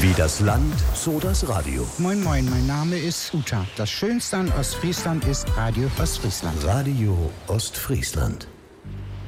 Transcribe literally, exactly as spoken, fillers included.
Wie das Land, so das Radio. Moin Moin, mein Name ist Uta. Das Schönste an Ostfriesland ist Radio Ostfriesland. Radio Ostfriesland.